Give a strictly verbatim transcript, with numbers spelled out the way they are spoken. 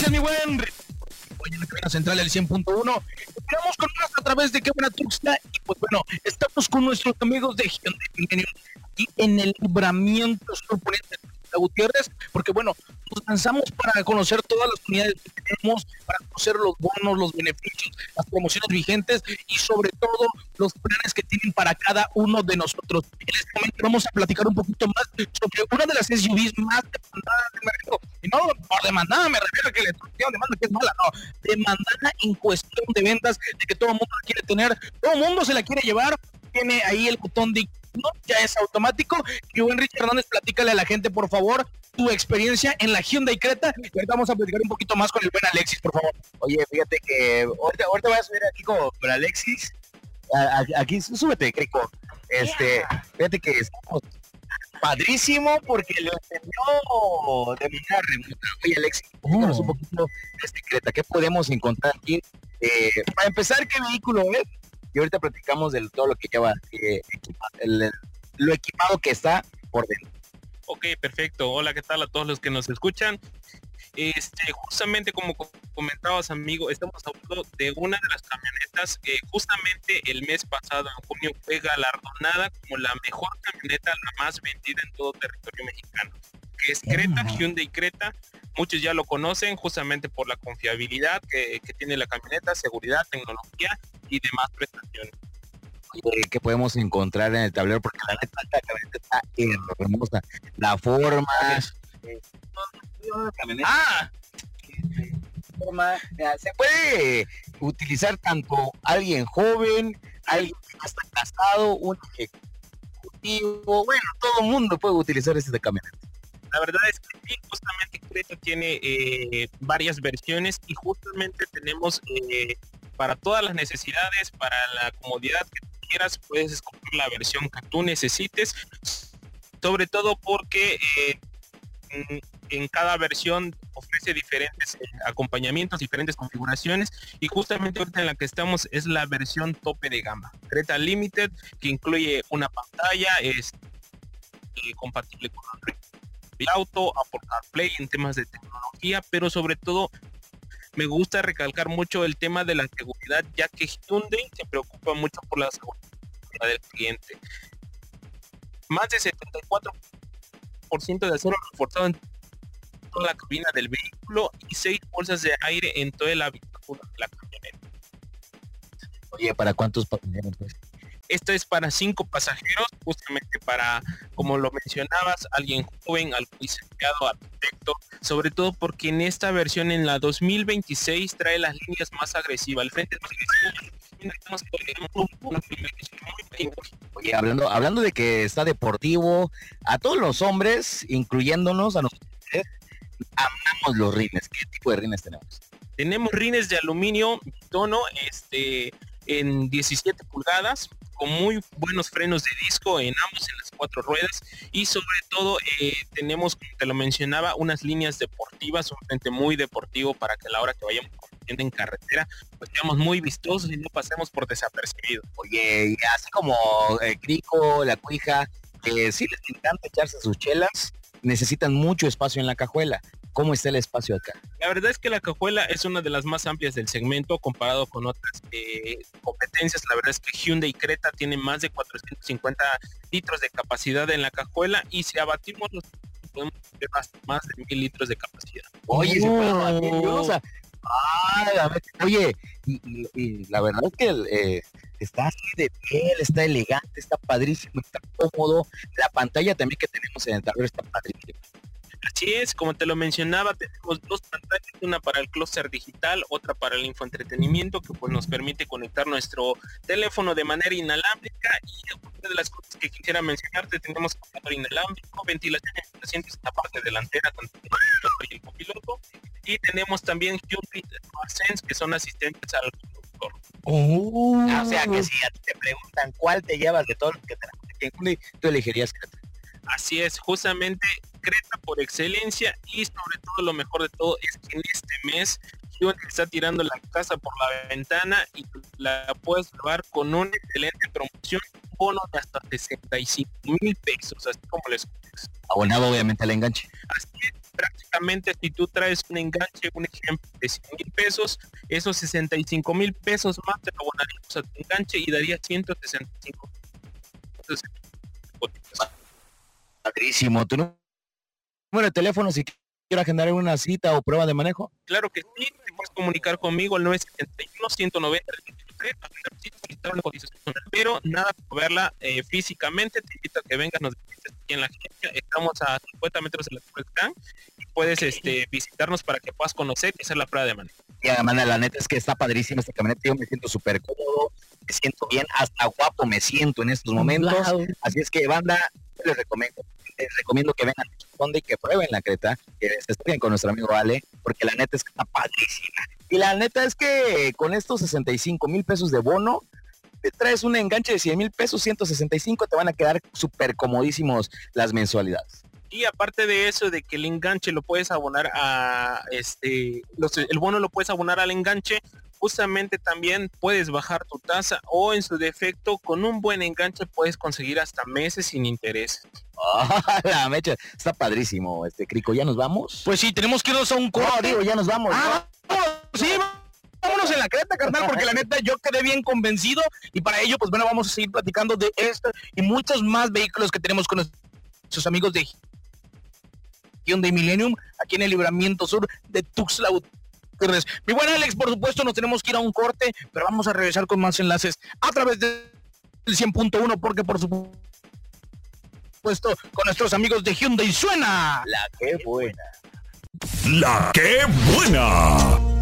gracias, mi buen. Hoy en la cabina central del cien punto uno. Estamos con más a través de Qué Buena Tuxtla. Y pues bueno, estamos con nuestros amigos de Hyundai Milenio aquí en el libramiento sur poniente de Gutiérrez, porque bueno, nos lanzamos para conocer todas las unidades que tenemos, para conocer los bonos, los beneficios, las promociones vigentes y sobre todo los planes que tienen para cada uno de nosotros. En este momento vamos a platicar un poquito más sobre una de las S U Vs más demandadas del mercado. Y no por demandada me refiero a que le tengo demanda que es mala, no, demandada en cuestión de ventas, de que todo el mundo la quiere tener, todo el mundo se la quiere llevar. Tiene ahí el botón de no, ya es automático. Y buen Richard Hernández, platícale a la gente, por favor, tu experiencia en la Hyundai Creta. Y ahorita vamos a platicar un poquito más con el buen Alexis, por favor. Oye, fíjate que ahorita, ahorita voy a subir aquí con, con Alexis. A, a, aquí, súbete, Crico. Este, yeah. Fíjate que estamos padrísimo porque lo entendió de manera remota. Oye, Alexis, cuéntanos oh. un poquito de este Creta. ¿Qué podemos encontrar aquí? Eh, para empezar, ¿qué vehículo es? Y ahorita platicamos de todo lo que lleva, eh, el, el, lo equipado que está por dentro. Ok, perfecto. Hola, ¿qué tal a todos los que nos escuchan? Este, justamente como comentabas, amigo, estamos hablando de una de las camionetas que justamente el mes pasado, en junio, fue galardonada como la mejor camioneta, la más vendida en todo territorio mexicano, que es Creta, Hyundai Creta. Muchos ya lo conocen justamente por la confiabilidad que, que tiene la camioneta, seguridad, tecnología y demás prestaciones. Que podemos encontrar en el tablero, porque la neta la camioneta está hermosa, la forma, eh, ah, forma, se puede utilizar tanto alguien joven, alguien que ya está casado, un ejecutivo, bueno, todo el mundo puede utilizar este camioneta. La verdad es que sí, justamente Creta tiene eh, varias versiones y justamente tenemos eh, para todas las necesidades, para la comodidad que quieras, puedes escoger la versión que tú necesites, sobre todo porque eh, en, en cada versión ofrece diferentes eh, acompañamientos, diferentes configuraciones, y justamente ahorita en la que estamos es la versión tope de gama, Creta Limited, que incluye una pantalla, es eh, compatible con Android Auto, Apple CarPlay en temas de tecnología, pero sobre todo me gusta recalcar mucho el tema de la seguridad, ya que Hyundai se preocupa mucho por la seguridad del cliente. Más de setenta y cuatro por ciento de acero reforzado en toda la cabina del vehículo y seis bolsas de aire en toda la habitación de la camioneta. Oye, ¿para cuántos pasajeros? Pues? Esto es para cinco pasajeros, justamente para, como lo mencionabas, alguien joven, algún licenciado, arquitecto, sobre todo porque en esta versión, en la dos mil veintiséis, trae las líneas más agresivas. El frente es más agresivo. Oye, hablando, hablando de que está deportivo, a todos los hombres, incluyéndonos a nosotros, amamos los rines. ¿Qué tipo de rines tenemos? Tenemos rines de aluminio tono, este, en diecisiete pulgadas, con muy buenos frenos de disco en ambos, en las cuatro ruedas, y sobre todo eh, tenemos, como te lo mencionaba, unas líneas deportivas, un frente muy deportivo para que a la hora que vayamos conduciendo en carretera pues seamos muy vistosos y no pasemos por desapercibidos. Oye, y así como el Crico, la Cuija, que sí les encanta echarse sus chelas, necesitan mucho espacio en la cajuela. ¿Cómo está el espacio acá? La verdad es que la cajuela es una de las más amplias del segmento comparado con otras eh, competencias. La verdad es que Hyundai Creta tiene más de cuatrocientos cincuenta litros de capacidad en la cajuela, y si abatimos los podemos tener hasta más de mil litros de capacidad. Oye, oh. se puede abatir, yo, o sea, ay, a ver, oye, y, y, y la verdad es que eh, está así de piel, está elegante, está padrísimo, está cómodo. La pantalla también que tenemos en el tablero está padrísima. Así es, como te lo mencionaba, tenemos dos pantallas, una para el clúster digital, otra para el infoentretenimiento, que pues nos permite conectar nuestro teléfono de manera inalámbrica. Y una de las cosas que quisiera mencionarte, tenemos cargador inalámbrico, ventilación en asientos en la parte delantera, tanto el piloto y el copiloto, y tenemos también Hyundai SmartSense, que son asistentes al conductor. Oh. O sea que si a ti te preguntan cuál te llevas de todos los que tenemos, tú elegirías Creta. Así es, justamente Creta por excelencia, y sobre todo lo mejor de todo es que en este mes Hyundai está tirando la casa por la ventana y la puedes llevar con una excelente promoción, un bono de hasta sesenta y cinco mil pesos, así como les escuchas. Abonado obviamente al enganche. Así es, prácticamente si tú traes un enganche, un ejemplo de cien mil pesos, esos sesenta y cinco mil pesos más te lo abonaríamos a tu enganche y daría ciento sesenta y cinco. Entonces, padrísimo. ¿Tu número de teléfono si quiero agendar una cita o prueba de manejo? Claro que sí, te puedes comunicar conmigo al nueve siete uno, ciento noventa, pero nada por verla eh, físicamente. Te invito a que vengas, nos visites aquí en la agencia. Estamos a cincuenta metros de la Torre Can y puedes este, visitarnos para que puedas conocer y hacer la prueba de manejo. Y además, la neta es que está padrísima esta camioneta. Yo me siento súper cómodo, me siento bien, hasta guapo me siento en estos momentos. Wow. Así es que, banda, les recomiendo, les recomiendo que vengan a Honda y que prueben la Creta, que se estén con nuestro amigo Ale, porque la neta es que está padrísima. Y la neta es que con estos sesenta y cinco mil pesos de bono, te traes un enganche de cien mil pesos, ciento sesenta y cinco, te van a quedar súper comodísimos las mensualidades. Y aparte de eso, de que el enganche lo puedes abonar a, este, los, el bono lo puedes abonar al enganche, justamente también puedes bajar tu tasa o en su defecto, con un buen enganche puedes conseguir hasta meses sin interés. Oh, la mecha, está padrísimo, este Crico, ¿ya nos vamos? Pues sí, tenemos que irnos a un corte. No, digo, ya nos vamos. Ah, ¿no? Sí, vámonos en la Creta, carnal, porque la neta yo quedé bien convencido y para ello, pues bueno, vamos a seguir platicando de esto y muchos más vehículos que tenemos con nuestros amigos de Hyundai Millennium, aquí en el Libramiento Sur de Tuxtla Gutiérrez. Mi buen Alex, por supuesto, nos tenemos que ir a un corte, pero vamos a regresar con más enlaces a través del cien punto uno, porque por supuesto, con nuestros amigos de Hyundai suena la que buena. La que buena.